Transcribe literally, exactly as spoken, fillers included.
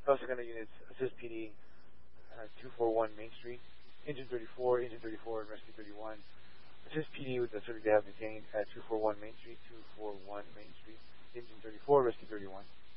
South Secunda units, Assist P D, uh, two forty-one Main Street, Engine thirty-four, Engine thirty-four, and Rescue thirty-one. Assist P D with the subject they have detained at two forty-one Main Street, two forty-one Main Street, Engine thirty-four, Rescue thirty-one.